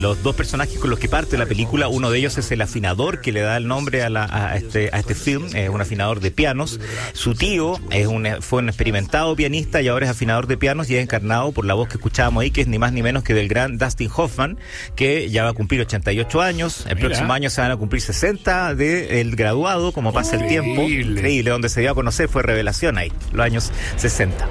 Los dos personajes con los que parte la película, uno de ellos es el afinador que le da el nombre a este film, es un afinador de pianos. Su tío fue un experimentado pianista y ahora es afinador de pianos y es encarnado por la voz que escuchábamos ahí, que es ni más ni menos que del gran Dustin Hoffman, que ya va a cumplir 88 años. El próximo año se van a cumplir 60 del graduado, como pasa el tiempo. Increíble, donde se dio a conocer fue revelación ahí, los años 60.